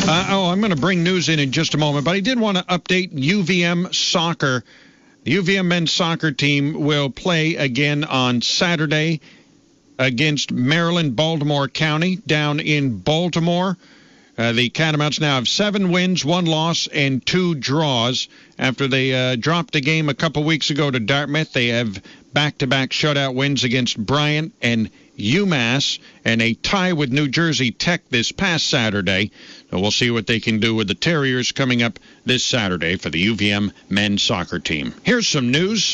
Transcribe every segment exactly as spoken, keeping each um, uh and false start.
Uh, oh, I'm going to bring news in in just a moment, but I did want to update U V M soccer. The U V M men's soccer team will play again on Saturday against Maryland, Baltimore County down in Baltimore. Uh, the Catamounts now have seven wins, one loss, and two draws. After they uh, dropped a game a couple weeks ago to Dartmouth, they have back-to-back shutout wins against Bryant and UMass, and a tie with New Jersey Tech this past Saturday. So we'll see what they can do with the Terriers coming up this Saturday for the U V M men's soccer team. Here's some news.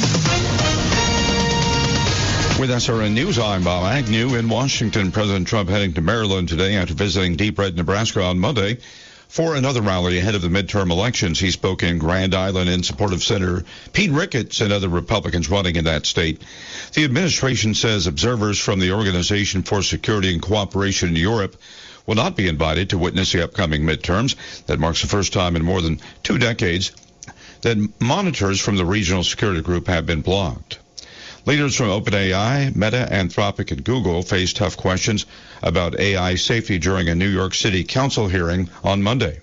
With S R N News, I'm Bob Agnew. In Washington, President Trump heading to Maryland today after visiting Deep Red, Nebraska on Monday for another rally ahead of the midterm elections. He spoke in Grand Island in support of Senator Pete Ricketts and other Republicans running in that state. The administration says observers from the Organization for Security and Cooperation in Europe will not be invited to witness the upcoming midterms. That marks the first time in more than two decades that monitors from the regional security group have been blocked. Leaders from OpenAI, Meta, Anthropic, and Google face tough questions about A I safety during a New York City Council hearing on Monday.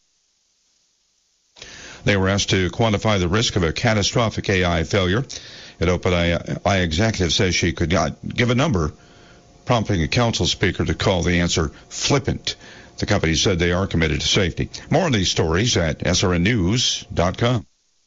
They were asked to quantify the risk of a catastrophic A I failure. An OpenAI executive says she could not give a number, prompting a council speaker to call the answer flippant. The company said they are committed to safety. More on these stories at S R N news dot com.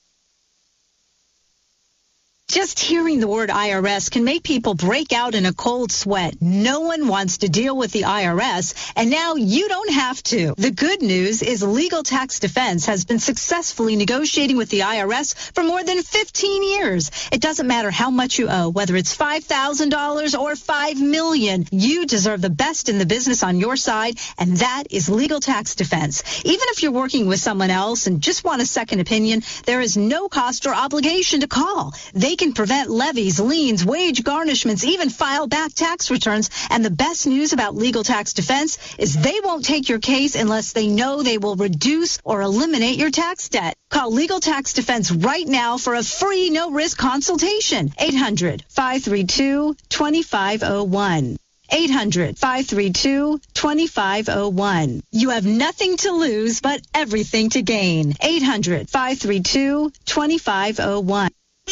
Just hearing the word I R S can make people break out in a cold sweat. No one wants to deal with the I R S, and now you don't have to. The good news is Legal Tax Defense has been successfully negotiating with the I R S for more than fifteen years. It doesn't matter how much you owe, whether it's five thousand dollars or five million dollars. You deserve the best in the business on your side, and that is Legal Tax Defense. Even if you're working with someone else and just want a second opinion, there is no cost or obligation to call. They can prevent levies, liens, wage garnishments, even file back tax returns. And the best news about Legal Tax Defense is they won't take your case unless they know they will reduce or eliminate your tax debt. Call Legal Tax Defense right now for a free no-risk consultation. eight hundred, five three two, two five zero one. eight hundred, five three two, two five zero one. You have nothing to lose but everything to gain. eight hundred, five three two, two five zero one.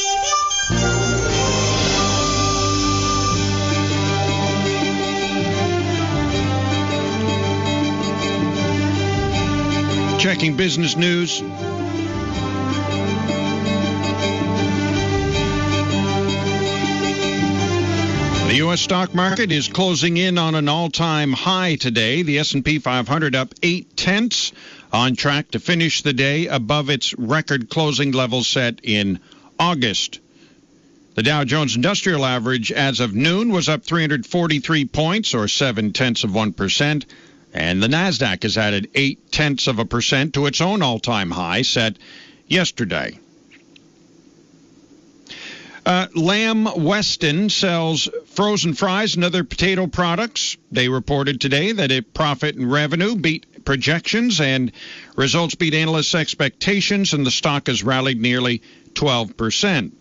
Checking business news. The U S stock market is closing in on an all-time high today. The S and P five hundred up eight tenths, on track to finish the day above its record closing level set in August. The Dow Jones Industrial Average as of noon was up three hundred forty-three points, or seven tenths of one percent. And the NASDAQ has added eight tenths of a percent to its own all-time high set yesterday. Uh, Lamb Weston sells frozen fries and other potato products. They reported today that its profit and revenue beat projections and results beat analysts' expectations, and the stock has rallied nearly twelve percent.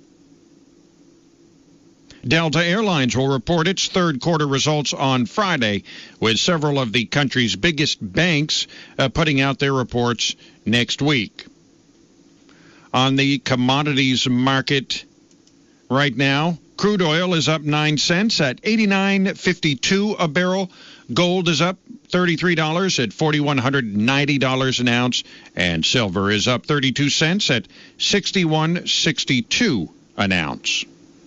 Delta Airlines will report its third quarter results on Friday, with several of the country's biggest banks uh, putting out their reports next week. On the commodities market right now, crude oil is up nine cents at eighty-nine fifty-two a barrel. Gold is up thirty-three dollars at four thousand one hundred ninety dollars an ounce, and silver is up thirty-two cents at sixty-one sixty-two an ounce.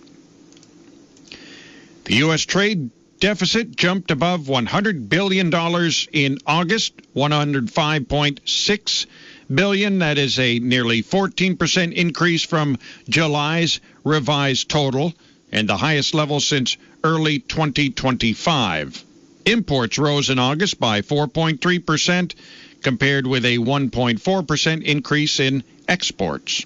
The U S trade deficit jumped above one hundred billion dollars in August, one hundred five point six billion dollars. That is a nearly fourteen percent increase from July's revised total, and the highest level since early twenty twenty-five. Imports rose in August by four point three percent, compared with a one point four percent increase in exports.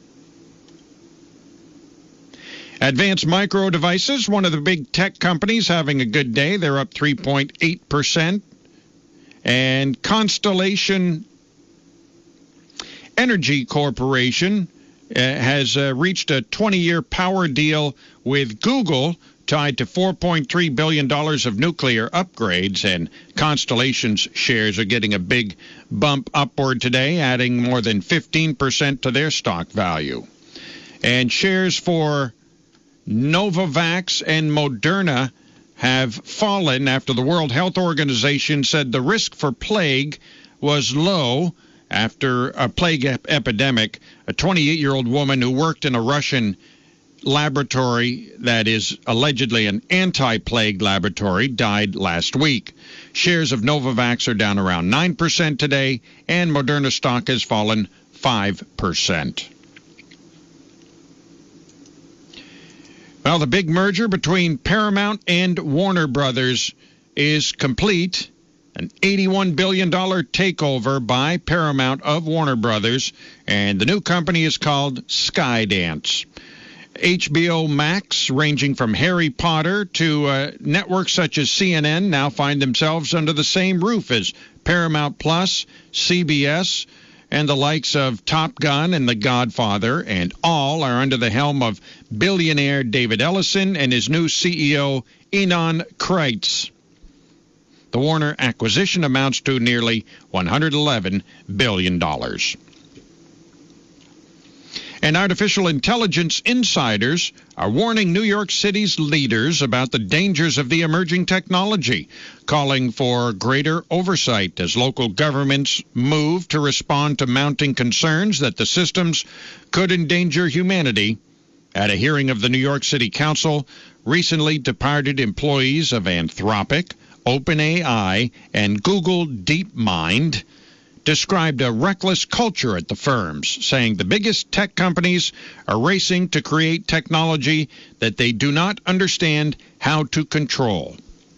Advanced Micro Devices, one of the big tech companies, having a good day. They're up three point eight percent. And Constellation Energy Corporation uh, has uh, reached a twenty-year power deal with Google tied to four point three billion dollars of nuclear upgrades, and Constellation's shares are getting a big bump upward today, adding more than fifteen percent to their stock value. And shares for Novavax and Moderna have fallen after the World Health Organization said the risk for plague was low after a plague ep- epidemic. A twenty-eight-year-old woman who worked in a Russian laboratory that is allegedly an anti-plague laboratory died last week. Shares of Novavax are down around nine percent today, and Moderna stock has fallen five percent. Well, the big merger between Paramount and Warner Brothers is complete. An eighty-one billion dollars takeover by Paramount of Warner Brothers, and the new company is called Skydance. H B O Max, ranging from Harry Potter to uh, networks such as C N N, now find themselves under the same roof as Paramount Plus, C B S, and the likes of Top Gun and The Godfather, and all are under the helm of billionaire David Ellison and his new C E O, Ynon Kreiz. The Warner acquisition amounts to nearly one hundred eleven billion dollars. And artificial intelligence insiders are warning New York City's leaders about the dangers of the emerging technology, calling for greater oversight as local governments move to respond to mounting concerns that the systems could endanger humanity. At a hearing of the New York City Council, recently departed employees of Anthropic, OpenAI, and Google DeepMind described a reckless culture at the firms, saying the biggest tech companies are racing to create technology that they do not understand how to control.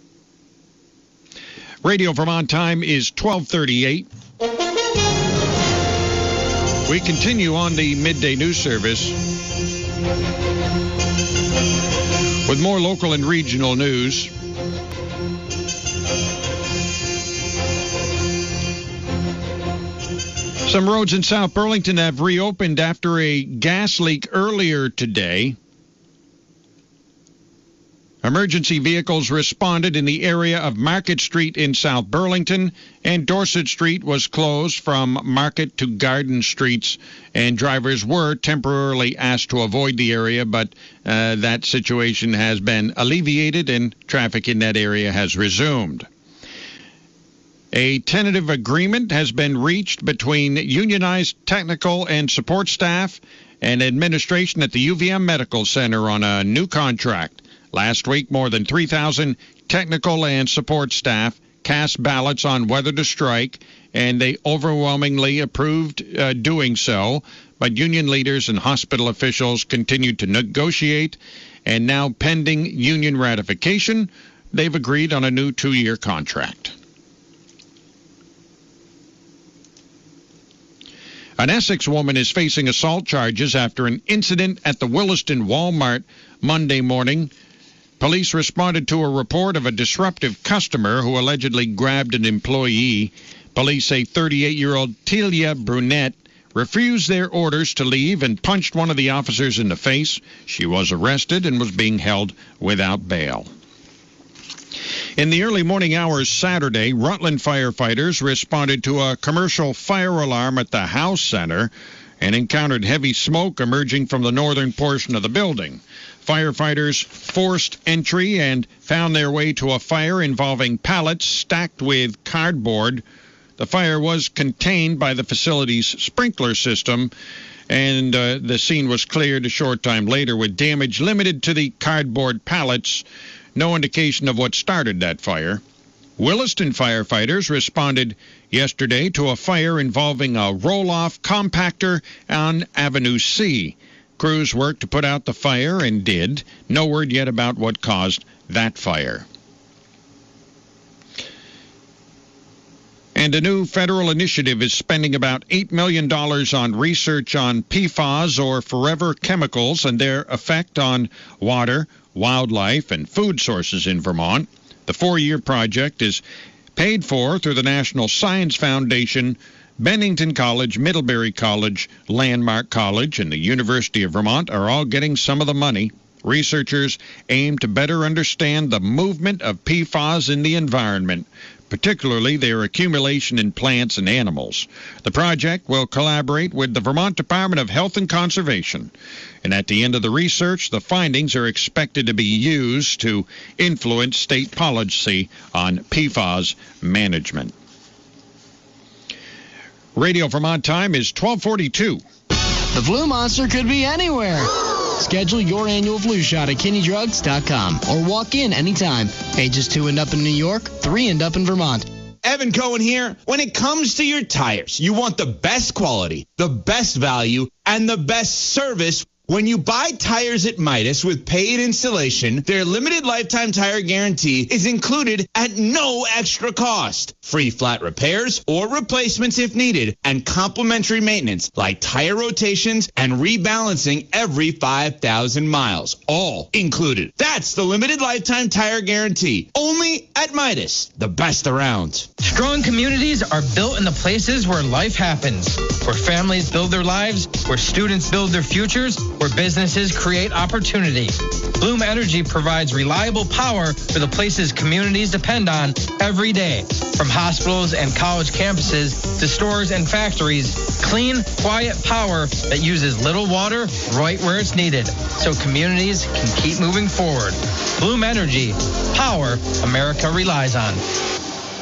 Radio Vermont time is twelve thirty-eight. We continue on the midday news service with more local and regional news. Some roads in South Burlington have reopened after a gas leak earlier today. Emergency vehicles responded in the area of Market Street in South Burlington, and Dorset Street was closed from Market to Garden Streets, and drivers were temporarily asked to avoid the area, but uh, that situation has been alleviated and traffic in that area has resumed. A tentative agreement has been reached between unionized technical and support staff and administration at the U V M Medical Center on a new contract. Last week, more than three thousand technical and support staff cast ballots on whether to strike, and they overwhelmingly approved uh, doing so. But union leaders and hospital officials continued to negotiate, and now pending union ratification, they've agreed on a new two-year contract. An Essex woman is facing assault charges after an incident at the Williston Walmart Monday morning. Police responded to a report of a disruptive customer who allegedly grabbed an employee. Police say thirty-eight-year-old Telia Brunette refused their orders to leave and punched one of the officers in the face. She was arrested and was being held without bail. In the early morning hours Saturday, Rutland firefighters responded to a commercial fire alarm at the House Center and encountered heavy smoke emerging from the northern portion of the building. Firefighters forced entry and found their way to a fire involving pallets stacked with cardboard. The fire was contained by the facility's sprinkler system, and uh, the scene was cleared a short time later with damage limited to the cardboard pallets. No indication of what started that fire. Williston firefighters responded yesterday to a fire involving a roll-off compactor on Avenue C. Crews worked to put out the fire and did. No word yet about what caused that fire. And a new federal initiative is spending about eight million dollars on research on P FAS, or forever chemicals, and their effect on water, wildlife, and food sources in Vermont. The four-year project is paid for through the National Science Foundation. Bennington College, Middlebury College, Landmark College, and the University of Vermont are all getting some of the money. Researchers aim to better understand the movement of P F A S in the environment, particularly their accumulation in plants and animals. The project will collaborate with the Vermont Department of Health and Conservation. And at the end of the research, the findings are expected to be used to influence state policy on P F A S management. Radio Vermont time is twelve forty-two. The flu monster could be anywhere. Schedule your annual flu shot at kinney drugs dot com or walk in anytime. Ages two and up in New York, three and up in Vermont. Evan Cohen here. When it comes to your tires, you want the best quality, the best value, and the best service. When you buy tires at Midas with paid installation, their limited lifetime tire guarantee is included at no extra cost. Free flat repairs or replacements if needed, and complimentary maintenance like tire rotations and rebalancing every five thousand miles. All included. That's the limited lifetime tire guarantee. Only at Midas, the best around. Strong communities are built in the places where life happens, where families build their lives, where students build their futures, where businesses create opportunity. Bloom Energy provides reliable power for the places communities depend on every day. From hospitals and college campuses to stores and factories, clean, quiet power that uses little water right where it's needed, so communities can keep moving forward. Bloom Energy, power America relies on.